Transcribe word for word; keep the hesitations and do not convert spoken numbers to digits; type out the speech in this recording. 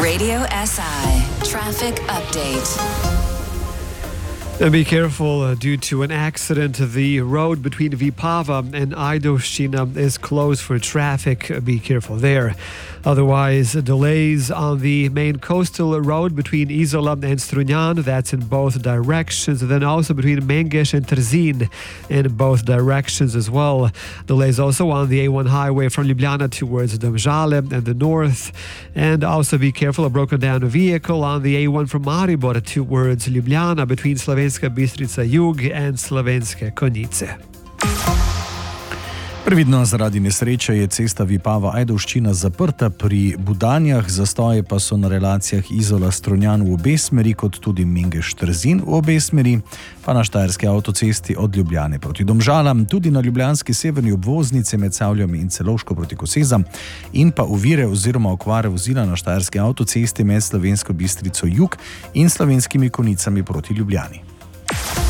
Radio S I traffic update. Be careful uh, due to an accident. The road between Vipava and Ajdovština is closed for traffic. Be careful there. Otherwise, delays on the main coastal road between Izola and Strunjan. That's in both directions. Then also between Mengeš and Trzin in both directions as well. Delays also on the A one highway from Ljubljana towards Domžale and the north. And also be careful, a broken down vehicle on the A one from Maribor towards Ljubljana between Slovenska Bistrica Jug and Slovenske Konjice. Previdno, zaradi nesreče je cesta Vipava-Ajdovščina zaprta pri Budanjah, zastoje pa so na relacijah Izola-Strunjan v obe smeri, kot tudi Mengeš-Trzin v obe smeri, pa na štajerski avtocesti od Ljubljane proti Domžalam, tudi na ljubljanski severni obvoznici med Savljami in Celovško proti Kosezam in pa ovire oziroma okvare vozila na štajerski avtocesti med Slovensko Bistrico Jug in Slovenskimi Konjicami proti Ljubljani.